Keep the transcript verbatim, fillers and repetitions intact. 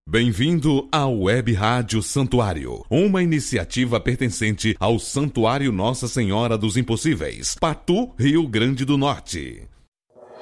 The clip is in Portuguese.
Bem-vindo ao Web Rádio Santuário, uma iniciativa pertencente ao Santuário Nossa Senhora dos Impossíveis, Patu, Rio Grande do Norte.